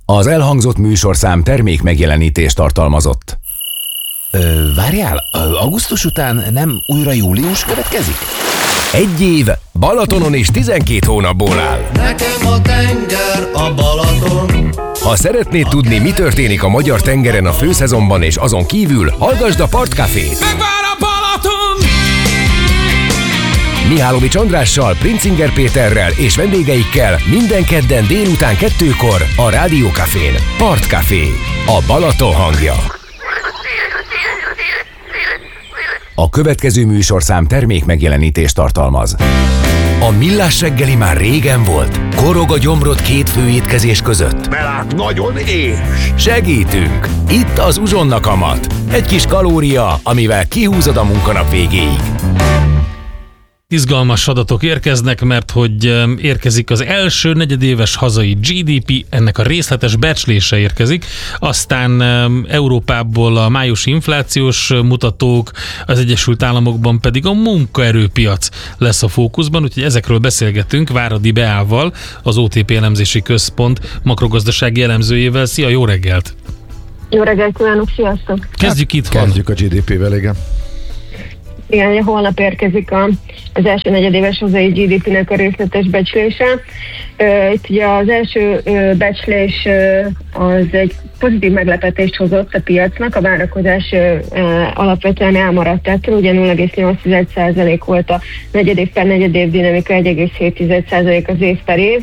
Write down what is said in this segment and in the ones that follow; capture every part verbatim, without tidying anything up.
Az elhangzott műsorszám termék megjelenítést tartalmazott. Ö, várjál, augusztus után nem újra július következik? Egy év Balatonon is tizenkét hónapból áll. Nekem a tenger a Balaton. Ha szeretnéd tudni, mi történik a magyar tengeren a főszezonban és azon kívül, hallgasd a Partcafét. Megvár a Balaton! Mihálovics Andrással, Princinger Péterrel és vendégeikkel minden kedden délután kettőkor a Rádiókafén. Partcafé, a Balaton hangja. A következő műsorszám termék megjelenítést tartalmaz. A Millás reggeli már régen volt. Korog a gyomrod két főétkezés között. Belát nagyon és. Segítünk! Itt az Uzsonna kamat. Egy kis kalória, amivel kihúzod a munkanap végéig. Izgalmas adatok érkeznek, mert hogy érkezik az első negyedéves hazai gé dé pé, ennek a részletes becslése érkezik, aztán Európából a májusi inflációs mutatók, az Egyesült Államokban pedig a munkaerőpiac lesz a fókuszban, úgyhogy ezekről beszélgetünk Váradi Beával, az o té pé elemzési központ makrogazdasági elemzőjével. Szia, jó reggelt! Jó reggelt kívánok, sziasztok! Kezdjük itt van. Kezdjük a gé dé pével, igen. Igen, holnap érkezik a, az első negyedéves hazai gé dé pének a részletes becslése. Itt ugye az első becslés az egy pozitív meglepetést hozott a piacnak, a várakozás alapvetően elmaradt ettől, ugye nulla egész nyolc százalék volt a negyedév per negyedév dinamika, egy egész hét százalék az év per év.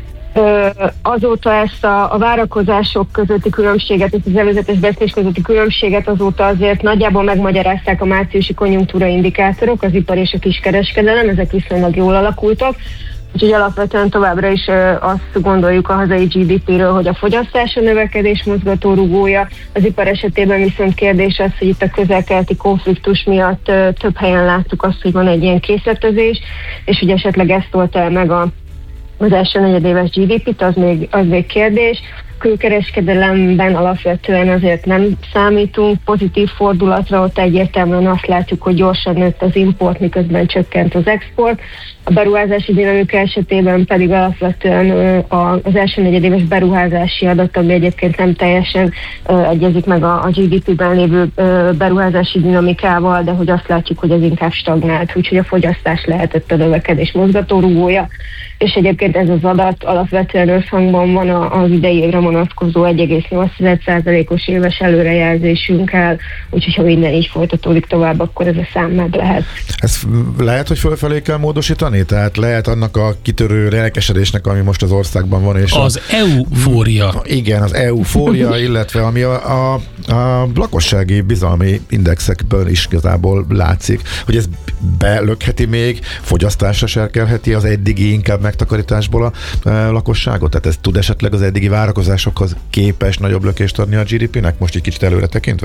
Azóta ezt a, a várakozások közötti különbséget, ezt az előzetes becslés közötti különbséget azóta azért nagyjából megmagyarázták a márciusi konjunktúra indikátorok, az ipar és a kiskereskedelem, ezek viszonylag jól alakultak. Úgyhogy alapvetően továbbra is azt gondoljuk a hazai gé dé péről, hogy a fogyasztás a növekedés mozgatórugója. Az ipar esetében viszont kérdés az, hogy itt a közel-keleti konfliktus miatt több helyen láttuk azt, hogy van egy ilyen készletezés, és hogy esetleg ezt tolta el meg a az első negyedéves gé dé pét, az még, az még kérdés. Külkereskedelemben alapvetően azért nem számítunk pozitív fordulatra, ott egyértelműen azt látjuk, hogy gyorsan nőtt az import, miközben csökkent az export. A beruházási dinamika esetében pedig alapvetően az első negyedéves beruházási adat, ami egyébként nem teljesen egyezik meg a gé dé pében lévő beruházási dinamikával, de hogy azt látjuk, hogy ez inkább stagnált, úgyhogy a fogyasztás lehetett a növekedés mozgatórugója, és egyébként ez az adat alapvetően összhangban van az idei évre vonatkozó egy egész nyolc százalékos éves előrejelzésünkkel, úgyhogy ha minden így folytatódik tovább, akkor ez a szám meg lehet. Ez lehet, hogy fölfelé kell módosítani? Tehát lehet annak a kitörő lelkesedésnek, ami most az országban van, és az a, eufória. Igen, az eufória, illetve ami a, a, a lakossági bizalmi indexekből is igazából látszik, hogy ez belökheti még, fogyasztásra serkelheti az eddigi inkább megtakarításból a, a lakosságot? Tehát ez tud esetleg az eddigi várakozásokhoz képes nagyobb lökést adni a gé dé pének, most egy kicsit előre tekintve?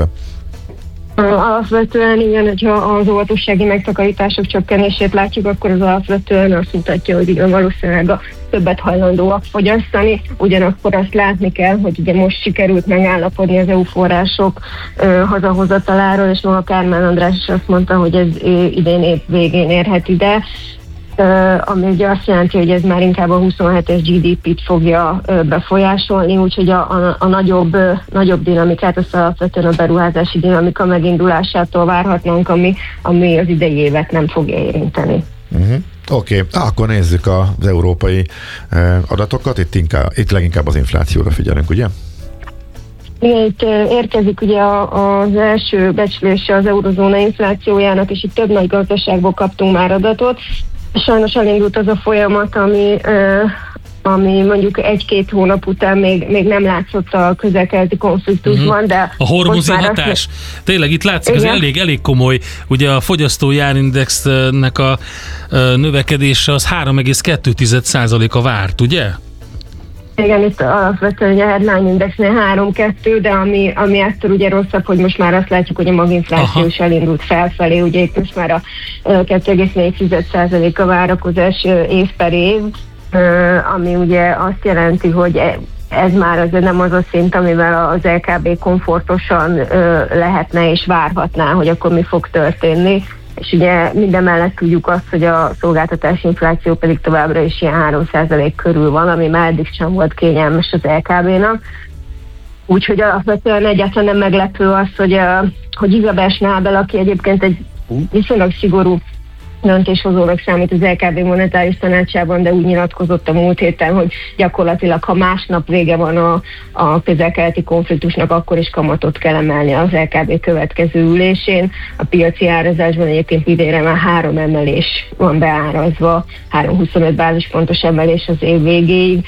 Alapvetően igen, hogyha az óvatossági megtakarítások csökkenését látjuk, akkor az alapvetően azt mutatja, hogy igen, valószínűleg a többet hajlandóak fogyasztani. Ugyanakkor azt látni kell, hogy ugye most sikerült megállapodni az é u források ö, hazahozataláról, és maga Kármán András is azt mondta, hogy ez ö, idén év végén érhet ide. Uh, ami ugye azt jelenti, hogy ez már inkább a huszonhetes gé dé pét fogja uh, befolyásolni, úgyhogy a, a, a nagyobb, uh, nagyobb dinamikát, azt alapvetően a beruházási dinamika megindulásától várhatnánk, ami, ami az idei évet nem fogja érinteni. Uh-huh. Oké, okay. Akkor nézzük az európai uh, adatokat, itt, inkább, itt leginkább az inflációra figyelünk, ugye? Igen, itt érkezik ugye az első becslése az eurozóna inflációjának, és itt több nagy gazdaságból kaptunk már adatot. Sajnos elindult az a folyamat, ami, ami mondjuk egy-két hónap után még, még nem látszott a közel-keleti konfliktusban, uh-huh. de... A hormozi hatás. Azt... Tényleg itt látszik, ez elég, elég komoly. Ugye a fogyasztói árindexnek a növekedése az három egész kettő százaléka várt, ugye? Igen, itt alapvetően a headline indexnél három kettő, de ami, ami ettől ugye rosszabb, hogy most már azt látjuk, hogy a maginfláció is elindult felfelé, ugye itt most már a kettő egész négy százalék a várakozás év per év, ami ugye azt jelenti, hogy ez már azért nem az a szint, amivel az el ká bé komfortosan lehetne és várhatná, hogy akkor mi fog történni. És ugye minden mellett tudjuk azt, hogy a szolgáltatási infláció pedig továbbra is ilyen három százalék körül van, ami már eddig sem volt kényelmes az el ká bénak. Úgyhogy alapvetően egyáltalán nem meglepő az, hogy, hogy Isabel Schnabel, aki egyébként egy viszonylag szigorú döntéshozónak számít az el ká bé monetáris tanácsában, de úgy nyilatkozott a múlt héten, hogy gyakorlatilag, ha másnap vége van a, a közel-keleti konfliktusnak, akkor is kamatot kell emelni az el ká bé következő ülésén. A piaci árazásban egyébként idénre már három emelés van beárazva, három egész huszonöt bázispontos emelés az év végéig,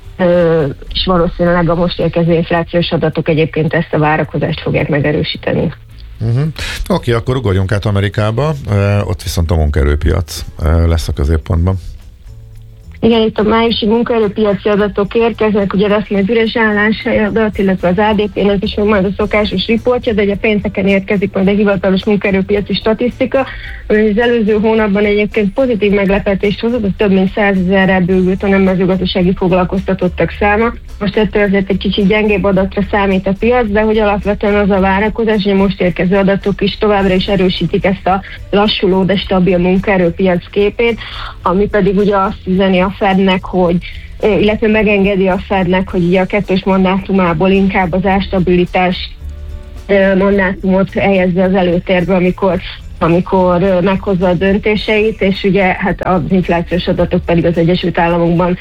és valószínűleg a most érkező inflációs adatok egyébként ezt a várakozást fogják megerősíteni. Uh-huh. Oké, okay, akkor ugorjunk át Amerikába, uh, ott viszont a munkaerőpiac uh, lesz a középpontban. Igen, itt a májusi munkaerőpiaci adatok érkeznek, ugye lesz majd üres álláshely adat, illetve az á dé pé-nek is majd a szokásos riportja, de ugye pénteken érkezik majd a hivatalos munkaerőpiaci statisztika, ami az előző hónapban egyébként pozitív meglepetést hozott, az több mint százezerrel bővült a nem mezőgazdasági foglalkoztatottak száma. Most ettől azért egy kicsit gyengébb adatra számít a piac, de hogy alapvetően az a várakozás, hogy most érkező adatok is továbbra is erősítik ezt a lassuló, de stabil munkaerőpiac képét, ami pedig ugye azt üzeni a Fednek, hogy, illetve megengedi a Fednek, hogy ugye a kettős mandátumából inkább az árstabilitás mandátumot helyezze az előtérbe, amikor amikor meghozza a döntéseit, és ugye hát az inflációs adatok pedig az Egyesült Államokban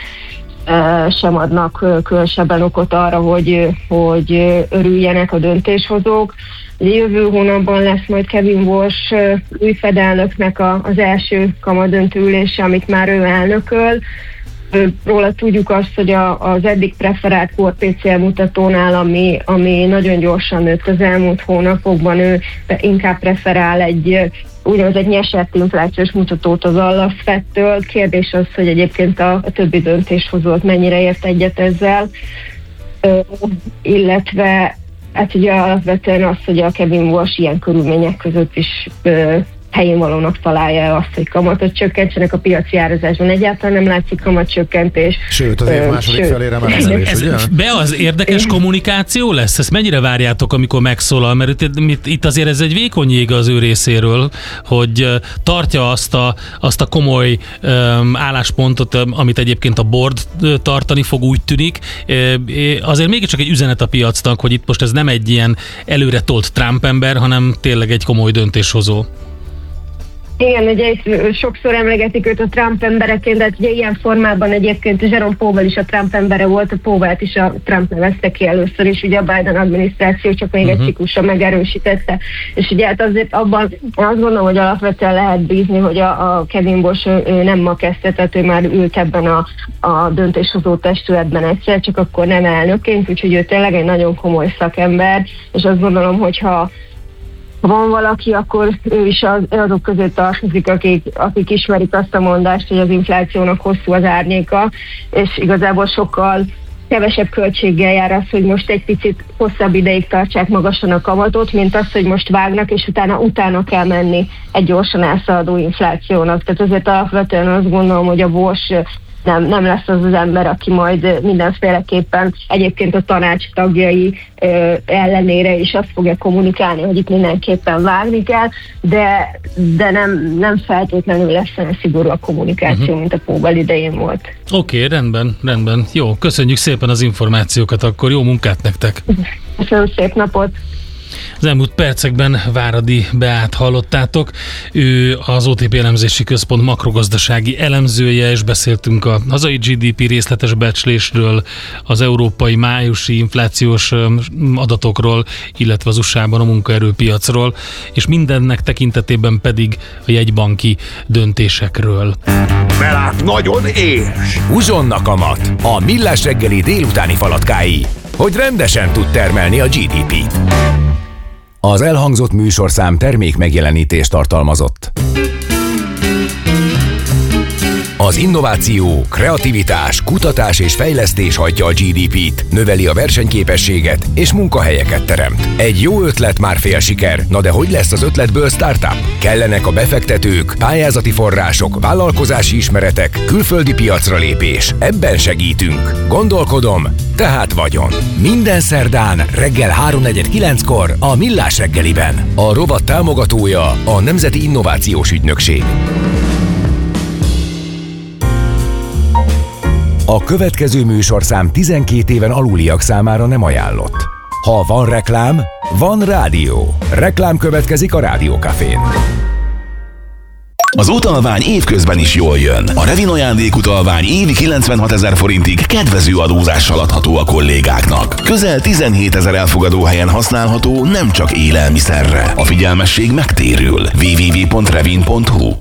sem adnak különösebben okot arra, hogy, hogy örüljenek a döntéshozók. Jövő hónapban lesz majd Kevin Walsh új Fed elnöknek az első kamadöntő ülése, amit már ő elnököl. Róla tudjuk azt, hogy a, az eddig preferált core pé cé é mutatónál, ami, ami nagyon gyorsan nőtt az elmúlt hónapokban, ő inkább preferál egy úgynevezett nyesett inflációs mutatót az Alapfedtől. Kérdés az, hogy egyébként a, a többi döntéshozót mennyire ért egyet ezzel, Ö, illetve hát ugye alapvetően az, hogy a Kevin Walsh ilyen körülmények között is ö, helyén valónak találja azt, hogy kamatot csökkentsenek a piaci árazásban. Egyáltalán nem látszik kamatcsökkentés. Sőt, az év második felére már emelés, ugye? Be az érdekes kommunikáció lesz? Ezt mennyire várjátok, amikor megszólal? Mert itt, itt azért ez egy vékony jég az ő részéről, hogy tartja azt a, azt a komoly um, álláspontot, amit egyébként a board tartani fog, úgy tűnik. Azért mégiscsak egy üzenet a piacnak, hogy itt most ez nem egy ilyen előre tolt Trump ember, hanem tényleg egy komoly döntéshozó. Igen, ugye itt sokszor emlegetik őt a Trump embereként, de ugye ilyen formában egyébként Jerome Powell is a Trump embere volt, a Powell-t is a Trump nevezte ki először, és ugye a Biden adminisztráció csak még uh-huh. egy ciklusra megerősítette. És ugye hát azért abban én azt gondolom, hogy alapvetően lehet bízni, hogy a, a Kevin Walsh ő nem ma kezdte, tehát ő már ült ebben a, a döntéshozó testületben egyszer, csak akkor nem elnökként, úgyhogy ő tényleg egy nagyon komoly szakember, és azt gondolom, hogyha Ha van valaki, akkor ő is az, azok között tartozik, akik, akik ismerik azt a mondást, hogy az inflációnak hosszú az árnyéka, és igazából sokkal kevesebb költséggel jár az, hogy most egy picit hosszabb ideig tartsák magasan a kamatot, mint az, hogy most vágnak, és utána utána kell menni egy gyorsan elszaladó inflációnak. Tehát azért alapvetően azt gondolom, hogy a Walsh Nem, nem lesz az az ember, aki majd mindenféleképpen egyébként a tanács tagjai ö, ellenére is azt fogja kommunikálni, hogy itt mindenképpen vágni kell, de, de nem, nem feltétlenül lesz olyan szigorú a kommunikáció, uh-huh. mint a Powell idején volt. Oké, okay, rendben, rendben. Jó, köszönjük szépen az információkat, akkor jó munkát nektek! Köszönöm, szép napot! Az elmúlt percekben Váradi Beát hallottátok. Ő az o té pé elemzési központ makrogazdasági elemzője, és beszéltünk a hazai gé dé pé részletes becslésről, az európai májusi inflációs adatokról, illetve az u es á-ban a munkaerőpiacról, és mindennek tekintetében pedig a jegybanki döntésekről. Belát nagyon éhes! Húzsonnak a mat, a Millás reggeli délutáni falatkái, hogy rendesen tud termelni a gé dé pét. Az elhangzott műsorszám termék megjelenítést tartalmazott. Az innováció, kreativitás, kutatás és fejlesztés hajtja a gé dé pét, növeli a versenyképességet és munkahelyeket teremt. Egy jó ötlet már fél siker, na de hogy lesz az ötletből startup? Kellenek a befektetők, pályázati források, vállalkozási ismeretek, külföldi piacra lépés. Ebben segítünk. Gondolkodom, tehát vagyon. Minden szerdán reggel háromnegyed kilenckor a Millás reggeliben. A rovat támogatója a Nemzeti Innovációs Ügynökség. A következő műsorszám tizenkét éven aluliak számára nem ajánlott. Ha van reklám, van rádió. Reklám következik a Rádiókafén. Az utalvány évközben is jól jön. A Revin ajándékutalvány évi kilencvenhatezer forintig kedvező adózással adható a kollégáknak. Közel tizenhétezer elfogadó helyen használható, nem csak élelmiszerre. A figyelmesség megtérül. double-u double-u double-u pont revin pont hu.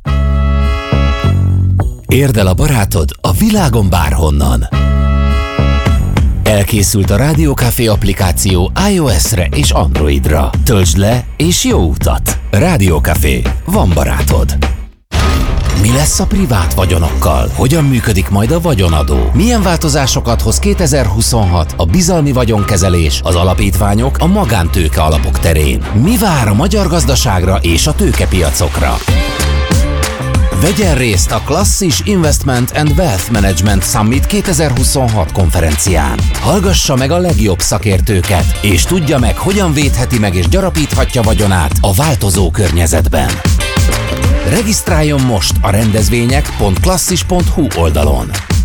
Érd el a barátod a világon bárhonnan. Elkészült a Rádiókafé applikáció iOS-re és Androidra. Töltsd le és jó utat! Rádiókafé. Van barátod. Mi lesz a privát vagyonokkal? Hogyan működik majd a vagyonadó? Milyen változásokat hoz kétezer-huszonhat a bizalmi vagyonkezelés, az alapítványok, a magántőke alapok terén? Mi vár a magyar gazdaságra és a tőkepiacokra? Vegyen részt a Klasszis Investment and Wealth Management Summit kétezer-huszonhat konferencián. Hallgassa meg a legjobb szakértőket, és tudja meg, hogyan védheti meg és gyarapíthatja vagyonát a változó környezetben. Regisztráljon most a rendezvények pont klasszis pont hu oldalon.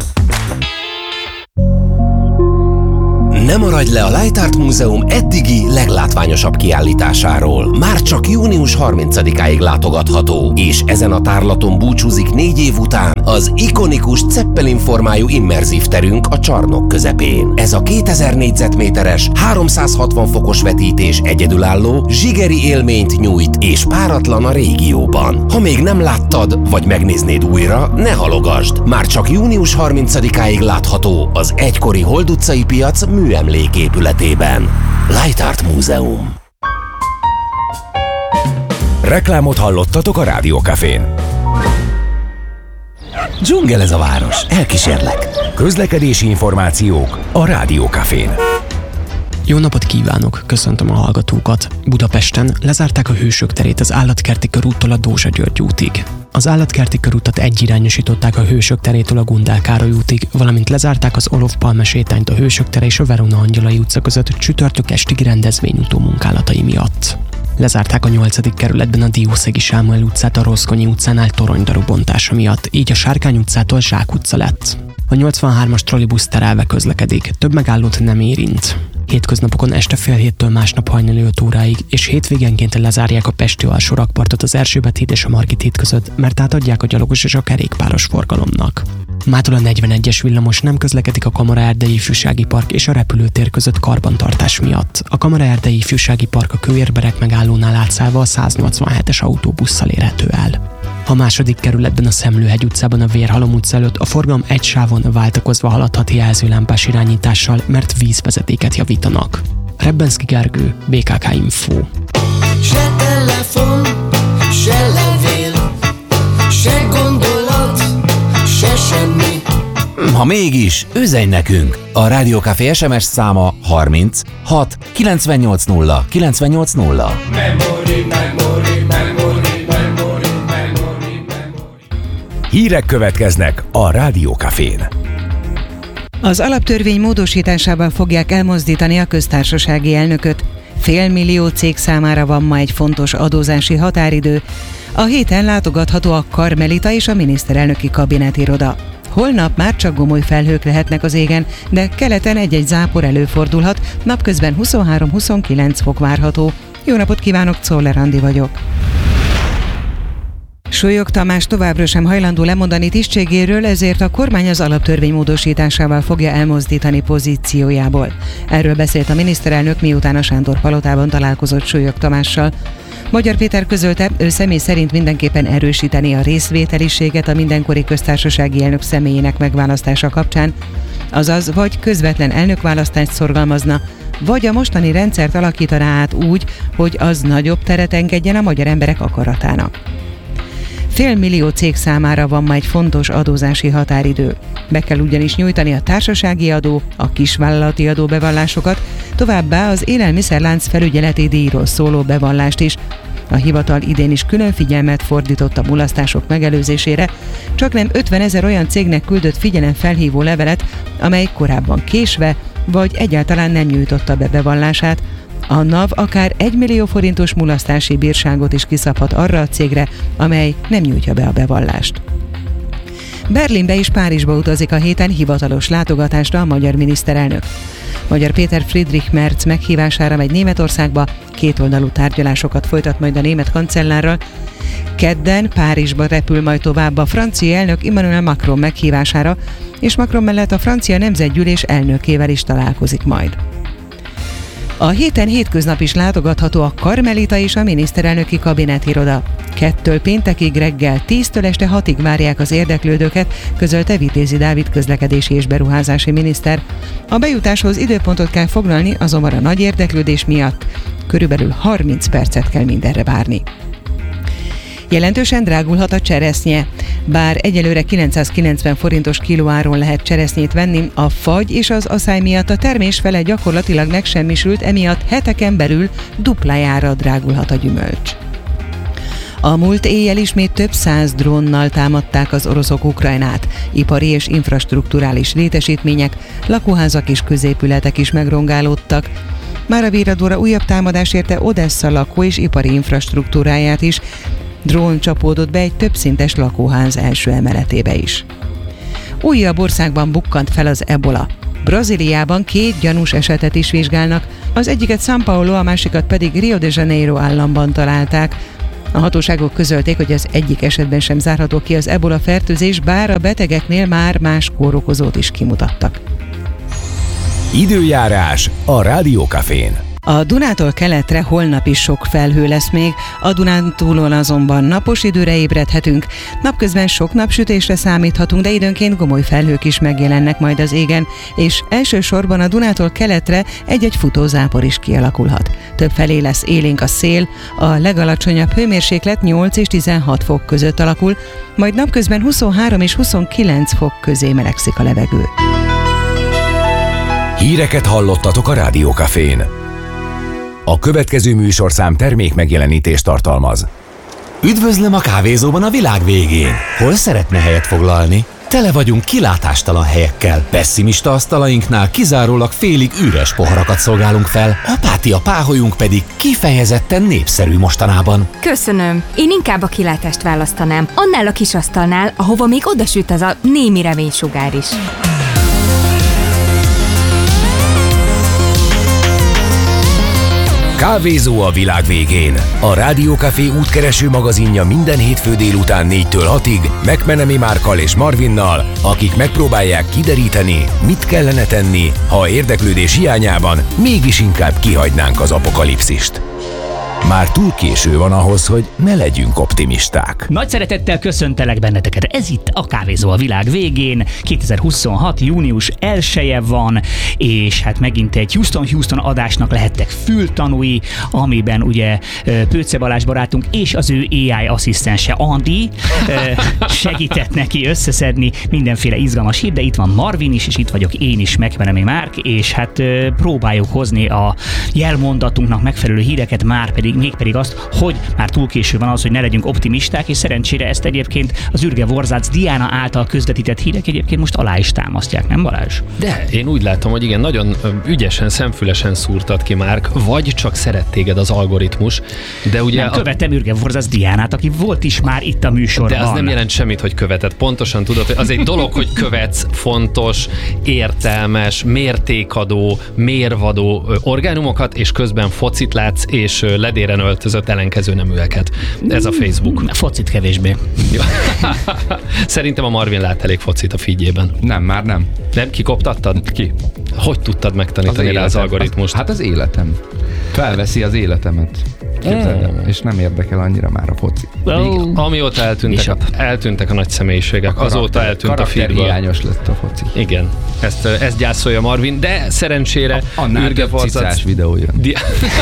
Ne maradj le a Light Art Múzeum eddigi leglátványosabb kiállításáról. Már csak június harmincadikáig látogatható, és ezen a tárlaton búcsúzik négy év után az ikonikus Zeppelin formájú immerzív terünk a csarnok közepén. Ez a kétezer négyzetméteres, háromszázhatvan fokos vetítés egyedülálló, zsigeri élményt nyújt és páratlan a régióban. Ha még nem láttad, vagy megnéznéd újra, ne halogasd! Már csak június harmincadikáig látható az egykori Hold utcai piac műemléképületében. Light Art Múzeum. Reklámot hallottatok a Rádiókafén. Dzsungel ez a város, elkísérlek. Közlekedési információk a Rádiókafén. Jó napot kívánok, köszöntöm a hallgatókat. Budapesten lezárták a Hősök terét az Állatkerti körúttól a Dózsa György útig. Az Állatkerti körútat egyirányosították a Hősök terétől a Gundel Károly útig, valamint lezárták az Olof Palme sétányt a Hősök tere és a Verona Angyalai utca között csütörtök estig rendezvényútó munkálatai miatt. Lezárták a nyolcadik kerületben a Diószegi Sámuel utcát a Roszkonyi utcánál toronydaru bontása miatt, így a Sárkány utcától Zsák utca lett. A nyolcvanhármas trollibusz terelve közlekedik, több megállót nem érint. Hétköznapokon este fél héttől másnap hajnali öt óráig, és hétvégenként lezárják a Pesti alsó rakpartot az Erzsébet híd és a Margit híd között, mert átadják a gyalogos és a kerékpáros forgalomnak. Mától a negyvenegyes villamos nem közlekedik a Kamara-erdei ifjúsági park és a repülőtér között karbantartás miatt. A Kamara-erdei ifjúsági park a Kőérberek megállónál átszállva a száznyolcvanhetes autóbusszal érhető el. A második kerületben a Szemlőhegy utcában a Vérhalom utca előtt a forgalom egy sávon váltakozva haladhat jelzőlámpás irányítással, mert vízvezetéket javítanak. Rebbenszki Gergő, bé ká ká Info. Se telefon, se levél, se gondolat, se semmi. Ha mégis, üzenj nekünk! A Rádiókafé es em es száma harminc hat kilencvennyolc nulla kilencvennyolc nulla. Memory, memory, memory, memory, memory, memory. Hírek következnek a Rádiókafén. Az alaptörvény módosításával fogják elmozdítani a köztársasági elnököt. Félmillió cég számára van ma egy fontos adózási határidő. A héten látogatható a Karmelita és a miniszterelnöki kabinetiroda. Holnap már csak gomoly felhők lehetnek az égen, de keleten egy-egy zápor előfordulhat, napközben huszonhárom-huszonkilenc fok várható. Jó napot kívánok, Czoller Andi vagyok. Súlyog Tamás továbbra sem hajlandó lemondani tisztségéről, ezért a kormány az alaptörvény módosításával fogja elmozdítani pozíciójából. Erről beszélt a miniszterelnök, miután a Sándor palotában találkozott Súlyog Tamással. Magyar Péter közölte, ő személy szerint mindenképpen erősíteni a részvételiséget a mindenkori köztársasági elnök személyének megválasztása kapcsán, azaz vagy közvetlen elnökválasztást szorgalmazna, vagy a mostani rendszert alakítaná át úgy, hogy az nagyobb teret engedjen a magyar emberek akaratának. Félmillió cég számára van ma egy fontos adózási határidő. Be kell ugyanis nyújtani a társasági adó, a kisvállalati adóbevallásokat, továbbá az élelmiszerlánc felügyeleti díjról szóló bevallást is. A hivatal idén is külön figyelmet fordított a mulasztások megelőzésére, csaknem ötvenezer olyan cégnek küldött figyelemfelhívó levelet, amely korábban késve vagy egyáltalán nem nyújtotta be bevallását. A NAV akár egy millió forintos mulasztási bírságot is kiszabhat arra a cégre, amely nem nyújtja be a bevallást. Berlinbe és Párizsba utazik a héten hivatalos látogatásra a magyar miniszterelnök. Magyar Péter Friedrich Merz meghívására megy Németországba, kétoldalú tárgyalásokat folytat majd a német kancellárral. Kedden Párizsba repül majd tovább a francia elnök Emmanuel Macron meghívására, és Macron mellett a francia nemzetgyűlés elnökével is találkozik majd. A héten hétköznap is látogatható a Karmelita és a miniszterelnöki kabinetiroda. Kettől péntekig reggel tíztől este hatig várják az érdeklődőket, közölte Vitézi Dávid közlekedési és beruházási miniszter. A bejutáshoz időpontot kell foglalni, azonban a nagy érdeklődés miatt körülbelül harminc percet kell mindenre várni. Jelentősen drágulhat a cseresznye. Bár egyelőre kilencszázkilencven forintos kilóáron lehet cseresznyét venni, a fagy és az aszály miatt a termés fele gyakorlatilag megsemmisült, emiatt heteken belül duplájára drágulhat a gyümölcs. A múlt éjjel ismét több száz drónnal támadták az oroszok Ukrajnát. Ipari és infrastrukturális létesítmények, lakóházak és középületek is megrongálódtak. Már a virradóra újabb támadás érte Odessa lakó és ipari infrastruktúráját is. Drón csapódott be egy többszintes lakóház első emeletébe is. Újabb országban bukkant fel az ebola. Brazíliában két gyanús esetet is vizsgálnak, az egyiket São Paulo, a másikat pedig Rio de Janeiro államban találták. A hatóságok közölték, hogy az egyik esetben sem zárható ki az ebola fertőzés, bár a betegeknél már más kórokozót is kimutattak. Időjárás a Rádió Cafén. A Dunától keletre holnap is sok felhő lesz még, a Dunántúlon azonban napos időre ébredhetünk. Napközben sok napsütésre számíthatunk, de időnként gomoly felhők is megjelennek majd az égen, és elsősorban a Dunától keletre egy-egy futózápor is kialakulhat. Többfelé lesz élénk a szél, a legalacsonyabb hőmérséklet nyolc és tizenhat fok között alakul, majd napközben huszonhárom és huszonkilenc fok közé melegszik a levegő. Híreket hallottatok a Rádió Cafén. A következő műsorszám termék megjelenítést tartalmaz. Üdvözlöm a kávézóban a világ végén. Hol szeretne helyet foglalni? Tele vagyunk kilátástalan helyekkel. Pessimista asztalainknál kizárólag félig üres poharakat szolgálunk fel, apátia páholyunk pedig kifejezetten népszerű mostanában. Köszönöm. Én inkább a kilátást választanám. Annál a kis asztalnál, ahova még odasüt az a némi reménysugár is. Kávézó a világ végén. A Rádió Café útkereső magazinja minden hétfő délután négytől hatig McMenemy Márkkal és Marvinnal, akik megpróbálják kideríteni, mit kellene tenni, ha érdeklődés hiányában mégis inkább kihagynánk az apokalipszist. Már túl késő van ahhoz, hogy ne legyünk optimisták. Nagy szeretettel köszöntelek benneteket. Ez itt a Kávézó a világ végén. kétezer-huszonhat. június elseje van, és hát megint egy Houston-Houston adásnak lehettek fültanúi, amiben ugye Pőce Balázs barátunk és az ő á i asszisztense Andi segített neki összeszedni mindenféle izgalmas hír, de itt van Marvin is, és itt vagyok én is, McMenemy Márk, és hát próbáljuk hozni a jelmondatunknak megfelelő híreket, már pedig mégpedig azt, hogy már túl késő van az, hogy ne legyünk optimisták, és szerencsére ezt egyébként az Ürge Vorzác Diana által közvetített hírek egyébként most alá is támasztják, nem Balázs? De én úgy látom, hogy igen, nagyon ügyesen, szemfülesen szúrtad ki, Márk, vagy csak szeret téged az algoritmus, de ugye... Nem, a... követem Ürge Vorzác Diánát, aki volt is már itt a műsorban. De az nem jelent semmit, hogy követed. Pontosan tudod, hogy az egy dolog, hogy követsz fontos, értelmes, mértékadó, mérvadó orgánumokat, és közben focit látsz, és ledéren öltözött ellenkező neműeket. Ez a Facebook. Focit kevésbé. Szerintem a Marvin lát elég focit a feedjében. Nem, már nem. Nem? Kikoptattad? Ki? Hogy tudtad megtanítani az rá az algoritmust? Az, hát az életem. Felveszi az életemet. Képzeld, és nem érdekel annyira már a foci. Oh. Amióta eltűntek a, eltűntek a nagy személyiségek, a karakter, azóta eltűnt a feedből. Hiányos lett a foci. Igen, ezt, ezt gyászolja Marvin, de szerencsére annál több cicás videó jön. Di-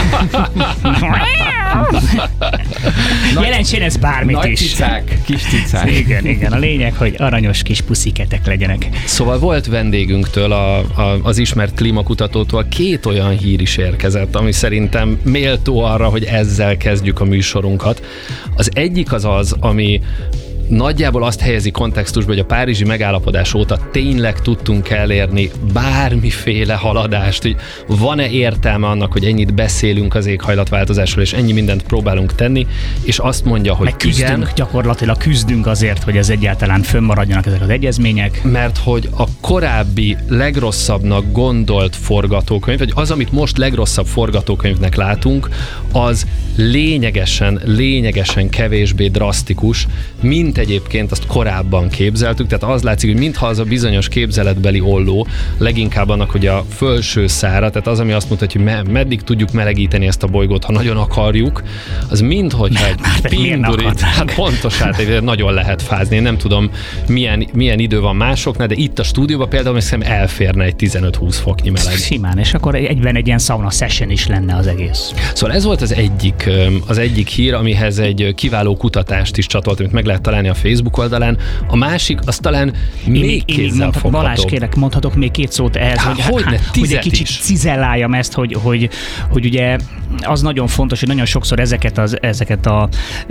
Jelentsen ez bármit nagy is. cicák, kis cicák. Igen, igen, a lényeg, hogy aranyos kis pusziketek legyenek. Szóval volt vendégünktől, a, a, az ismert klímakutatótól két olyan hír is érkezett, ami szerintem méltó arra, hogy ezzel kezdjük a műsorunkat. Az egyik az az, ami nagyjából azt helyezi kontextusba, hogy a párizsi megállapodás óta tényleg tudtunk elérni bármiféle haladást, hogy van-e értelme annak, hogy ennyit beszélünk az éghajlatváltozásról, és ennyi mindent próbálunk tenni, és azt mondja, hogy meg küzdünk, igen, gyakorlatilag küzdünk azért, hogy ez egyáltalán fönnmaradjanak ezek az egyezmények. mert hogy a korábbi legrosszabbnak gondolt forgatókönyv, vagy az, amit most legrosszabb forgatókönyvnek látunk, az lényegesen, lényegesen kevésbé drasztikus, mint egyébként azt korábban képzeltük, tehát az látszik, hogy mintha az a bizonyos képzeletbeli olló, leginkább annak, hogy a felső szára, tehát az, ami azt mutatja, hogy me- meddig tudjuk melegíteni ezt a bolygót, ha nagyon akarjuk, az minthogyha egy pindurit, hát pontos, hát nagyon lehet fázni. Én nem tudom, milyen, milyen idő van másoknál, de itt a stúdióban például hiszem elférne egy tizenöt-húsz foknyi meleg. Simán, és akkor egyben egy ilyen sauna session is lenne az egész. Szóval ez volt az egyik, az egyik hír, amihez egy kiváló kutatást is csatolt, amit meg lehet találni a Facebook oldalán. A másik, az talán Én még még, én még mondhatok, Balázs, kézzelfoghatóbb. kérlek, mondhatok még két szót ehhez, Há, hogy, hogyne, há, hogy egy tizet kicsit is. cizelláljam ezt, hogy, hogy, hogy ugye az nagyon fontos, hogy nagyon sokszor ezeket, az, ezeket a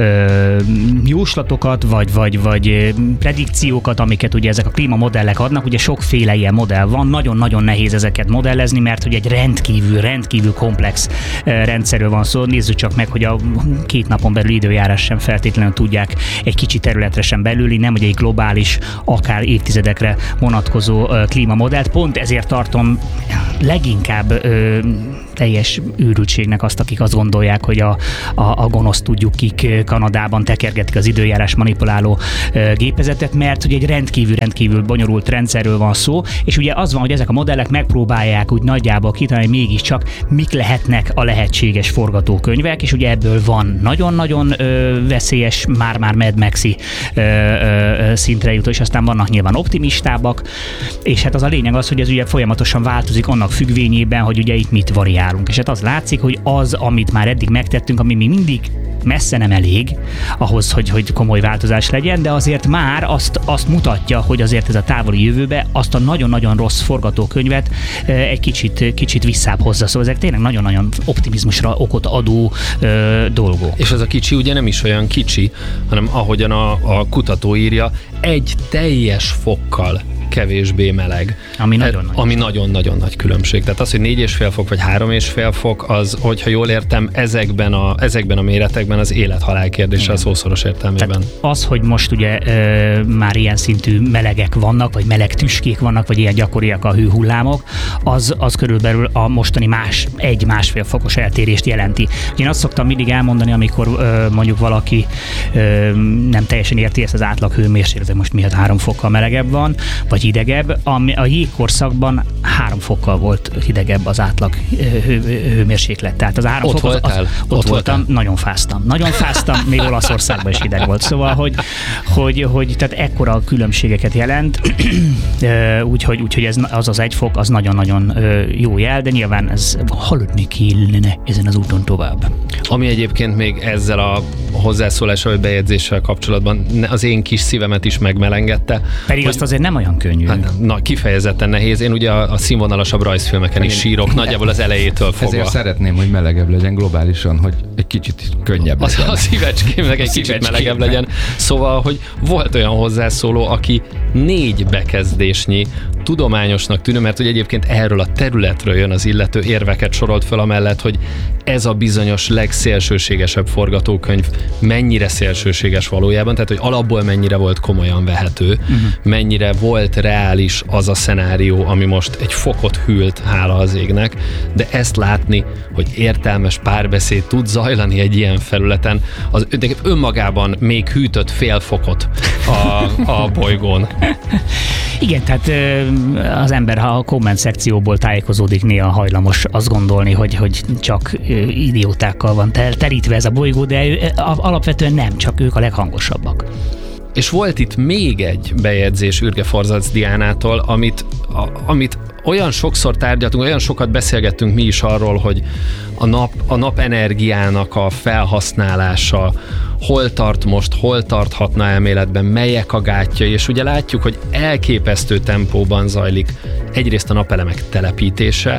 ö, jóslatokat, vagy, vagy, vagy predikciókat, amiket ugye ezek a klímamodellek adnak, ugye sokféle ilyen modell van, nagyon-nagyon nehéz ezeket modellezni, mert ugye egy rendkívül, rendkívül komplex rendszerről van szó. Nézzük csak meg, hogy a két napon belül időjárás sem feltétlenül tudják egy kicsi területre sem belüli, nem ugye egy globális, akár évtizedekre vonatkozó ö, klímamodellt. Pont ezért tartom leginkább ö, teljes őrültségnek azt, akik azt gondolják, hogy a, a, a gonosz tudjuk kik Kanadában tekergetik az időjárás manipuláló ö, gépezetet, mert ugye egy rendkívül, rendkívül bonyolult rendszerről van szó, és ugye az van, hogy ezek a modellek megpróbálják úgy nagyjából kitalálni, mégiscsak mik lehetnek a lehetséges forgatókönyvek, és ugye ebből van nagyon-nagyon ö, veszélyes, már-már Mad Maxi ö, ö, szintre jutó, és aztán vannak nyilván optimistábbak, és hát az a lényeg az, hogy ez ugye folyamatosan változik annak függvényében, hogy ugye itt mit variálunk. És hát az látszik, hogy az, amit már eddig megtettünk, ami még mindig messze nem elég ahhoz, hogy, hogy komoly változás legyen, de azért már azt, azt mutatja, hogy azért ez a távoli jövőbe azt a nagyon-nagyon rossz forgatókönyvet egy kicsit, kicsit visszább hozza. Szóval ezek tényleg nagyon-nagyon optimizmusra okot adó ö, dolgok. És ez a kicsi ugye nem is olyan kicsi, hanem ahogyan a, a kutató írja, egy teljes fokkal kevésbé meleg. Ami nagyon, nagy. ami nagyon-nagyon nagy különbség. Tehát az, hogy négy és fél fok vagy három és fél fok, az, hogyha jól értem, ezekben a, ezekben a méretekben az élet-halál kérdése a szószoros értelmében. Tehát az, hogy most ugye e, már ilyen szintű melegek vannak, vagy meleg tüskék vannak, vagy ilyen gyakoriak a hőhullámok, az, az körülbelül a mostani más, egy-másfél fokos eltérést jelenti. Én azt szoktam mindig elmondani, amikor e, mondjuk valaki e, nem teljesen érti ezt az átlag hőmérsékletet, most miatt három fokkal melegebb van, vagy hidegebb. A, a jégkorszakban három fokkal volt hidegebb az átlag hő, hőmérséklet. Tehát az három ott fok az, az, voltál? ott, ott voltam, voltál? nagyon fáztam. Nagyon fáztam, még Olaszországban is hideg volt. Szóval, hogy, hogy, hogy tehát ekkora különbségeket jelent, úgyhogy úgy, úgy, ez az az egy fok, az nagyon-nagyon jó jel, de nyilván ez haladni kellene ezen az úton tovább. Ami egyébként még ezzel a hozzászólással vagy bejegyzéssel kapcsolatban az én kis szívemet is megmelengette. Pedig azt azért nem olyan könnyű. Hát, na, kifejezetten nehéz. Én ugye a, a színvonalasabb rajzfilmeken is sírok, nagyjából az elejétől fogva. Ezért szeretném, hogy melegebb legyen globálisan, hogy egy kicsit könnyebb a, legyen. a szívecském meg egy A kicsit szívecském melegebb meg. legyen. Szóval, hogy volt olyan hozzászóló, aki négy bekezdésnyi tudományosnak tűnő, mert hogy egyébként erről a területről jön az illető, érveket sorolt fel amellett, hogy ez a bizonyos legszélsőségesebb forgatókönyv mennyire szélsőséges valójában, tehát hogy alapból mennyire volt komolyan vehető, uh-huh. mennyire volt reális az a szenárió, ami most egy fokot hűlt, hála az égnek, de ezt látni, hogy értelmes párbeszéd tud zajlani egy ilyen felületen, az önmagában még hűtött fél fokot a, a bolygón. Igen, tehát az ember, ha a komment szekcióból tájékozódik, néha hajlamos azt gondolni, hogy, hogy csak idiótákkal van terítve ez a bolygó, de alapvetően nem, csak ők a leghangosabbak. És volt itt még egy bejegyzés Ürge Forzac Diánától, amit, a, amit olyan sokszor tárgyaltunk, olyan sokat beszélgettünk mi is arról, hogy a nap, a napenergiának a felhasználása hol tart most, hol tarthatna elméletben, melyek a gátjai, és ugye látjuk, hogy elképesztő tempóban zajlik egyrészt a napelemek telepítése,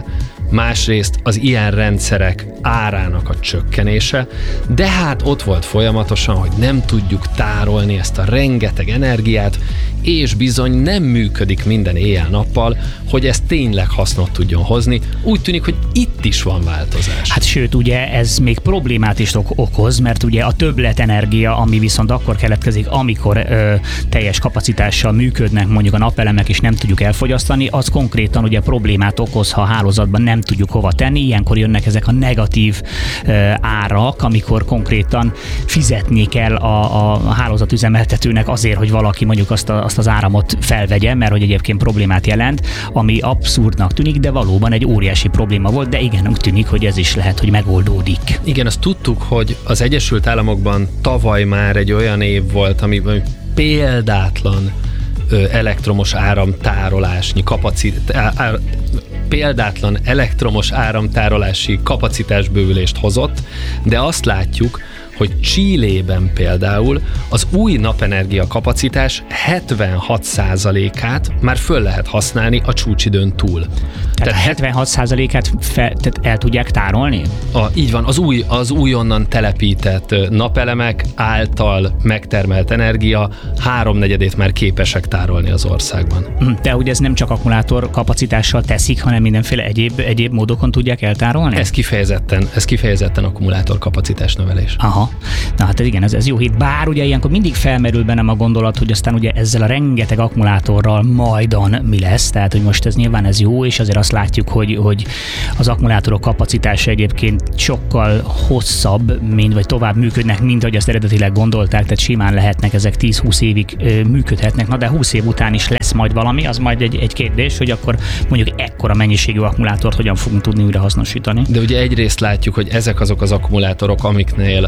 másrészt az ilyen rendszerek árának a csökkenése, de hát ott volt folyamatosan, hogy nem tudjuk tárolni ezt a rengeteg energiát, és bizony nem működik minden éjjel-nappal, hogy ez tényleg hasznot tudjon hozni. Úgy tűnik, hogy itt is van változás. Hát sőt, ugye ez még problémát is ok- okoz, mert ugye a többletenergia, ami viszont akkor keletkezik, amikor ö, teljes kapacitással működnek mondjuk a napelemek, és nem tudjuk elfogyasztani, az konkrétan ugye problémát okoz, ha a hálózatban nem tudjuk hova tenni. Ilyenkor jönnek ezek a negatív ö, árak, amikor konkrétan fizetni kell a, a hálózatüzemeltetőnek azért, hogy valaki mondjuk azt, a, azt az áramot felvegye, mert hogy egyébként problémát jelent, ami abszurdnak tűnik, de valóban egy óriási probléma volt, de igen, úgy tűnik, hogy ez is lehet, hogy megoldódik. Igen, azt tudtuk, hogy az Egyesült Államokban tavaly már egy olyan év volt, ami példátlan ö, elektromos áramtárolásnyi kapacitás, példátlan elektromos áramtárolási kapacitásbővülést hozott, de azt látjuk, hogy Chilében például az új napenergia kapacitás hetvenhat százalékát már föl lehet használni a csúcsidőn túl. Tehát, tehát hetvenhat százalékát fe, tehát el tudják tárolni? A, így van, az, új, az újonnan telepített napelemek által megtermelt energia háromnegyedét már képesek tárolni az országban. De hogy ez nem csak akkumulátor kapacitással teszik, hanem mindenféle egyéb, egyéb módokon tudják eltárolni? Ez kifejezetten, ez kifejezetten akkumulátor kapacitás növelés. Aha. Na hát igen, ez, ez jó hit. Bár ugye ilyenkor mindig felmerül bennem a gondolat, hogy aztán ugye ezzel a rengeteg akkumulátorral majdan mi lesz, tehát hogy most ez nyilván ez jó, és azért azt látjuk, hogy, hogy az akkumulátorok kapacitása egyébként sokkal hosszabb, mint vagy tovább működnek, mint ahogy azt eredetileg gondolták, tehát simán lehetnek ezek tíz-húsz évig ö, működhetnek, na de húsz év után is lesz majd valami, az majd egy, egy kérdés, hogy akkor mondjuk ekkora mennyiségű akkumulátort hogyan fogunk tudni újra hasznosítani. De ugye egyrészt látjuk, hogy ezek azok az akkumulátorok, amiknél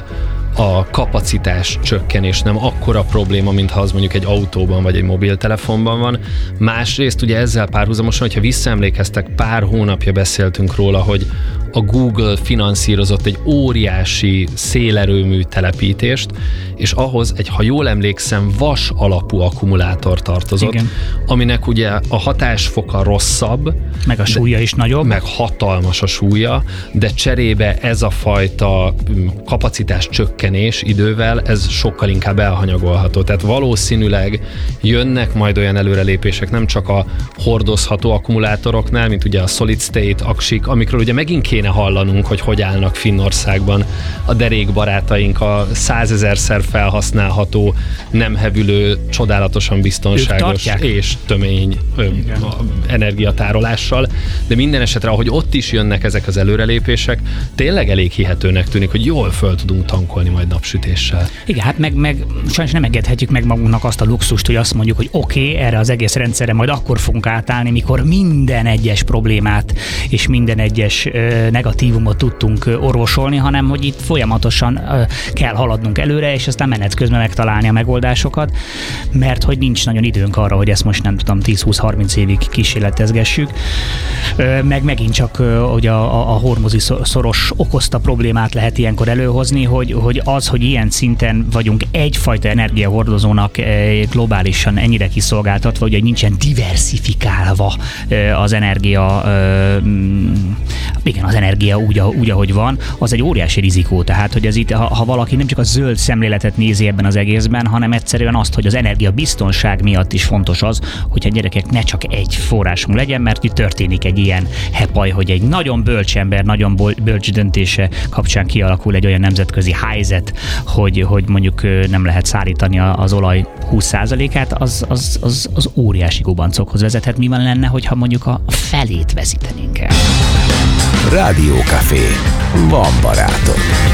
a kapacitás csökkenés nem akkora probléma, mintha az mondjuk egy autóban vagy egy mobiltelefonban van. Másrészt ugye ezzel párhuzamosan, hogyha visszaemlékeztek, pár hónapja beszéltünk róla, hogy a Google finanszírozott egy óriási szélerőmű telepítést, és ahhoz egy, ha jól emlékszem, vas alapú akkumulátor tartozott, igen, aminek ugye a hatásfoka rosszabb, meg a súlya is nagyobb, meg hatalmas a súlya, de cserébe ez a fajta kapacitás csökkenés idővel, ez sokkal inkább elhanyagolható. Tehát valószínűleg jönnek majd olyan előrelépések nem csak a hordozható akkumulátoroknál, mint ugye a solid state aksik, amikről ugye megint kéne hallanunk, hogy hogy állnak Finnországban a derékbarátaink, a százezerszer felhasználható, nem hevülő, csodálatosan biztonságos és tömény ö, energiatárolással, de minden esetre, ahogy ott is jönnek ezek az előrelépések, tényleg elég hihetőnek tűnik, hogy jól föl tudunk tankolni majd napsütéssel. Igen, hát meg, meg sajnos nem engedhetjük meg magunknak azt a luxust, hogy azt mondjuk, hogy oké, okay, erre az egész rendszerre majd akkor fogunk átállni, mikor minden egyes problémát és minden egyes ö, negatívumot tudtunk ö, orvosolni, hanem hogy itt folyamatosan ö, kell haladnunk előre, és aztán menet közben megtalálni a megoldásokat, mert hogy nincs nagyon időnk arra, hogy ezt most nem tudom tíz-húsz-harminc évig kísérletezgessük. Ö, meg megint csak ö, hogy a, a, a hormozi szoros okozta problémát lehet ilyenkor előhozni, hogy, hogy az, hogy ilyen szinten vagyunk egyfajta energiahordozónak globálisan ennyire kiszolgáltatva, hogy nincsen diversifikálva az energia, igen, az energia úgy, úgy, ahogy van, az egy óriási rizikó. Tehát, hogy ez itt, ha, ha valaki nem csak a zöld szemléletet nézi ebben az egészben, hanem egyszerűen azt, hogy az energiabiztonság miatt is fontos az, hogy a gyerekek ne csak egy forrásunk legyen, mert itt történik egy ilyen hepaj, hogy egy nagyon bölcs ember, nagyon bölcs döntése kapcsán kialakul egy olyan nemzetközi helyzet, hogy, hogy mondjuk nem lehet szállítani az olaj húsz százalékát, az, az, az, az óriási gubancokhoz vezethet. Mi van lenne, hogyha mondjuk a felét veszítenénk el? Rádió Café. Van barátod.